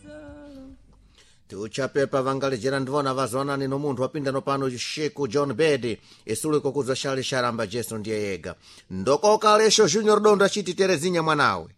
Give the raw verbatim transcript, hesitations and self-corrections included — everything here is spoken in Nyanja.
tiuchapepa vangalejera ndivona vazoanani no munthu wapindano pano sheku John Bedi isuliko kuza shali sharamba Jason ndiye yega ndokoka lesho Junior Dondo achiti Terezinha mwanawe